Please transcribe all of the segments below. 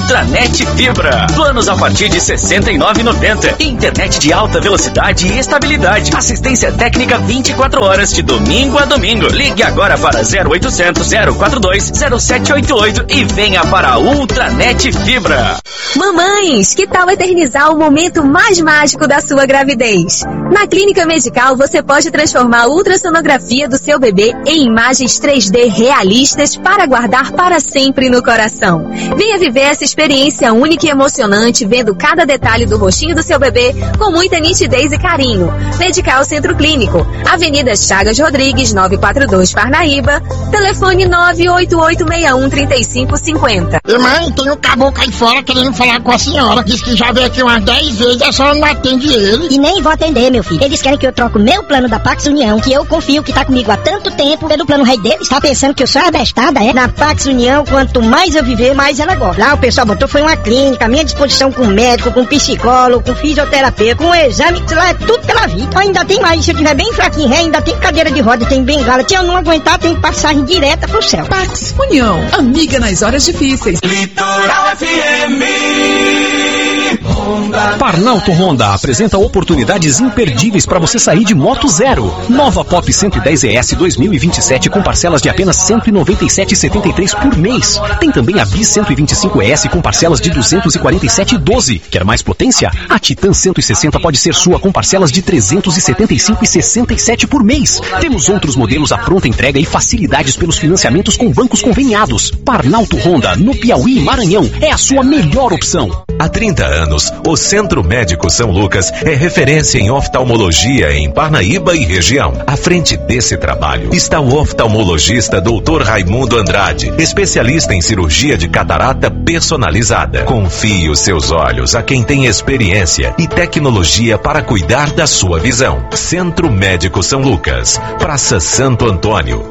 Ultranet Fibra. Planos a partir de R$ 69,90. Internet de alta velocidade e estabilidade. Assistência técnica 24 horas de domingo a domingo. Ligue agora para 0800 042 0788 e venha para a Ultranet Fibra. Mamães, que tal eternizar o momento mais mágico da sua gravidez? Na Clínica Medical você pode transformar a ultrassonografia do seu bebê em imagens 3D realistas para guardar para sempre no coração. Venha viver essa experiência única e emocionante, vendo cada detalhe do rostinho do seu bebê com muita nitidez e carinho. Medical Centro Clínico, Avenida Chagas Rodrigues, 942 Parnaíba, telefone 988613550. Mãe, tem um caboclo aí fora querendo falar com a senhora. Diz que já veio aqui umas 10 vezes, a senhora não atende ele. E nem vou atender, meu filho. Eles querem que eu troque o meu plano da Pax União, que eu confio que tá comigo há tanto tempo, pelo plano rei deles. Tá pensando que eu sou abestada, é? Na Pax União, quanto mais eu viver, mais ela gosta. Lá o pessoal botou, foi uma clínica, à minha disposição com médico, com psicólogo, com fisioterapeuta, com exame, lá é tudo pela vida. Ainda tem mais, se eu tiver bem fraquinho, ainda tem cadeira de roda, tem bengala. Se eu não aguentar, tem passagem direta pro céu. Pax União, amiga nas horas difíceis. Litoral FM. Parnalto Honda apresenta oportunidades imperdíveis para você sair de moto zero. Nova Pop 110 ES 2027 com parcelas de apenas R$ 197,73 por mês. Tem também a Bis 125 ES com parcelas de R$ 247,12. Quer mais potência? A Titan 160 pode ser sua com parcelas de R$ 375,67 por mês. Temos outros modelos à pronta entrega e facilidades pelos financiamentos com bancos conveniados. Parnalto Honda, no Piauí e Maranhão, é a sua melhor opção. Há 30 anos, o Centro Médico São Lucas é referência em oftalmologia em Parnaíba e região. À frente desse trabalho está o oftalmologista Dr. Raimundo Andrade, especialista em cirurgia de catarata personalizada. Confie os seus olhos a quem tem experiência e tecnologia para cuidar da sua visão. Centro Médico São Lucas, Praça Santo Antônio,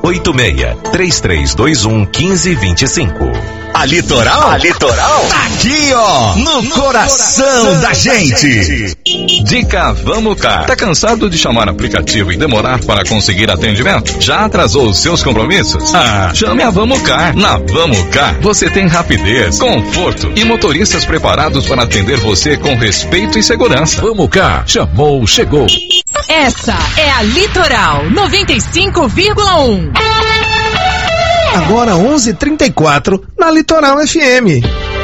86-3321-1525. A Litoral? A Litoral? Tá aqui, ó, no coração da gente. Dica Vamos Cá. Tá cansado de chamar aplicativo e demorar para conseguir atendimento? Já atrasou os seus compromissos? Ah, chame a Vamos Cá. Na Vamos Cá, você tem rapidez, conforto e motoristas preparados para atender você com respeito e segurança. Vamos Cá. Chamou, chegou. Essa é a Litoral 95,1. Agora 11h34 na Litoral FM.